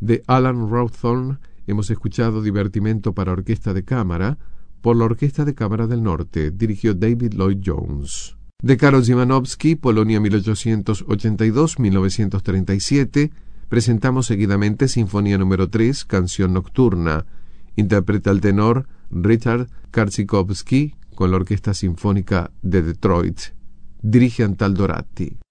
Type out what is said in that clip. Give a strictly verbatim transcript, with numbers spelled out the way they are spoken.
De Alan Rawhorn hemos escuchado Divertimento para orquesta de cámara por la Orquesta de Cámara del Norte, dirigió David Lloyd Jones. De Karol Szymanowski, Polonia mil ochocientos ochenta y dos a mil novecientos treinta y siete, presentamos seguidamente Sinfonía número tres, Canción Nocturna. Interpreta el tenor Richard Karczykowski con la Orquesta Sinfónica de Detroit. Dirige Antal Doratti.